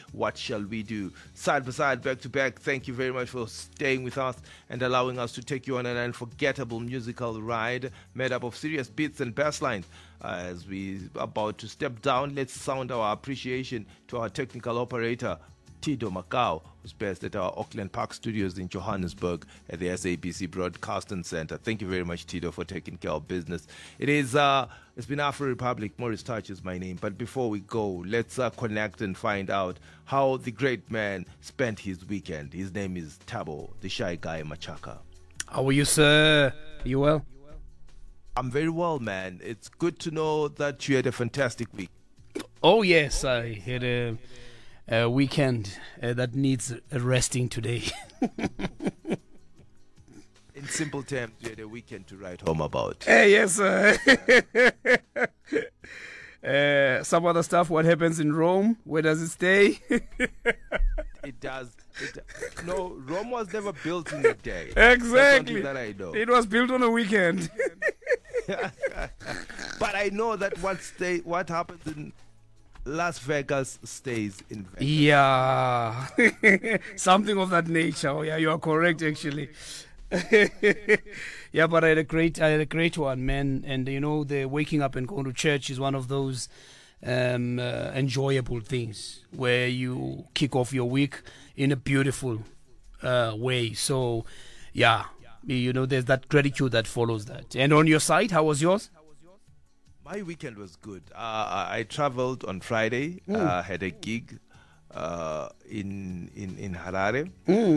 What Shall We Do? Side by side, back to back. Thank you very much for staying with us and allowing us to take you on an unforgettable musical ride made up of serious beats and bass lines. As we are about to step down, let's sound our appreciation to our technical operator, Tido Macau, who's based at our Auckland Park studios in Johannesburg at the SABC Broadcasting Center. Thank you very much, Tido, for taking care of business. It's been Afro Republic. Maurice Touch is my name. But before we go, let's connect and find out how the great man spent his weekend. His name is Thabo, the shy guy Machaka. How are you, sir? Are you well? I'm very well, man. It's good to know that you had a fantastic week. Oh, yes. I had a weekend that needs resting today. In simple terms, you had a weekend to write home about. Yes, sir. Some other stuff, what happens in Rome? Where does it stay? It does. No, Rome was never built in a day. Exactly. That's that I know. It was built on a weekend. But I know that what happens in Las Vegas stays in Vegas. Yeah. Something of that nature. Oh, yeah, you are correct, actually. Yeah, but I had a great one, man. And you know, the waking up and going to church is one of those enjoyable things where you kick off your week in a beautiful way. So, yeah, you know, there's that gratitude that follows that. And on your side, how was yours? My weekend was good. I traveled on Friday. Had a gig in Harare.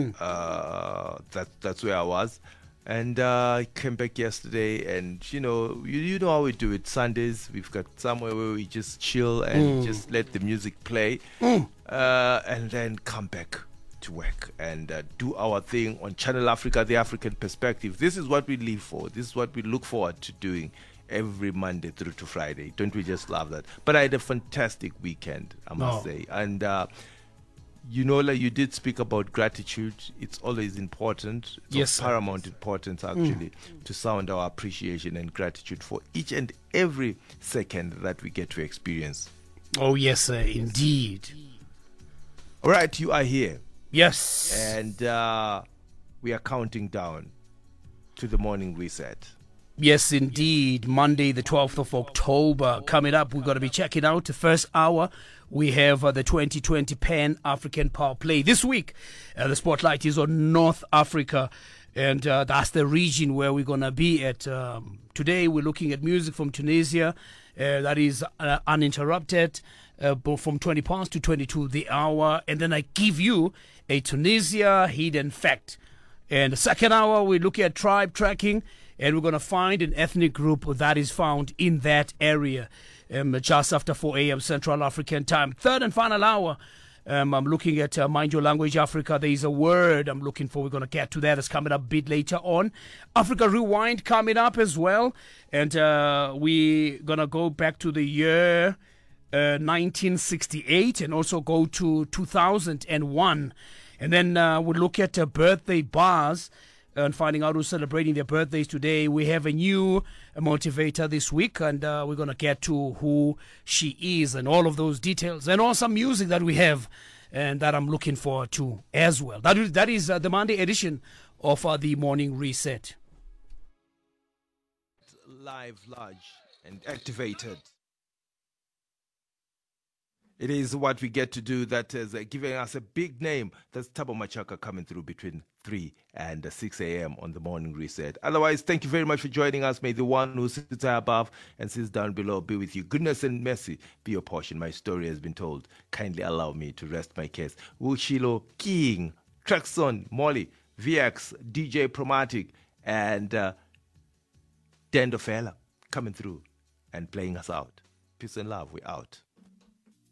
That's where I was, and I came back yesterday. And you know how we do it. Sundays we've got somewhere where we just chill and just let the music play, and then come back to work and do our thing on Channel Africa, the African perspective. This is what we live for. This is what we look forward to doing every Monday through to Friday. Don't we just love that? But I had a fantastic weekend, I must say. And you know, like you did speak about gratitude. It's always important. It's of paramount importance, actually, to sound our appreciation and gratitude for each and every second that we get to experience. Oh, yes, sir, indeed. All right, you are here. Yes. And we are counting down to the morning reset. Yes, indeed. Monday, the 12th of October. Coming up, we're going to be checking out the first hour. We have the 2020 Pan-African Power Play. This week, the spotlight is on North Africa, and that's the region where we're going to be at. Today, we're looking at music from Tunisia. That is uninterrupted from 20 past to 22 the hour. And then I give you a Tunisia hidden fact. And the second hour, we're looking at tribe tracking. And we're going to find an ethnic group that is found in that area just after 4 a.m. Central African time. Third and final hour, I'm looking at Mind Your Language Africa. There is a word I'm looking for. We're going to get to that. It's coming up a bit later on. Africa Rewind coming up as well. And we're going to go back to the year 1968 and also go to 2001. And then we'll look at birthday bars and finding out who's celebrating their birthdays today. We have a new motivator this week, and we're going to get to who she is and all of those details and also some music that we have and that I'm looking forward to as well. That is the Monday edition of the Morning Reset. Live, large, and activated. It is what we get to do that is giving us a big name. That's Thabo Machaka coming through between 3 and 6 a.m. on the Morning Reset. Otherwise, thank you very much for joining us. May the one who sits high above and sits down below be with you. Goodness and mercy be your portion. My story has been told. Kindly allow me to rest my case. Wushilo, King, Traxon, Molly, VX, DJ Promatic, and Dendofella coming through and playing us out. Peace and love. We're out.